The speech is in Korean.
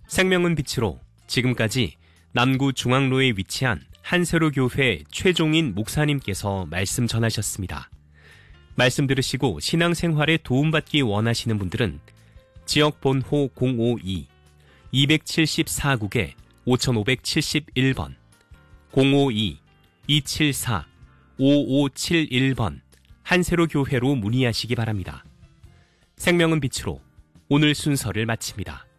생명은 빛으로 지금까지 남구 중앙로에 위치한 한세로교회 최종인 목사님께서 말씀 전하셨습니다. 말씀 들으시고 신앙생활에 도움받기 원하시는 분들은 지역 번호 052-274국에 5571번, 052-274-5571번 한세로교회로 문의하시기 바랍니다. 생명은 빛으로 오늘 순서를 마칩니다.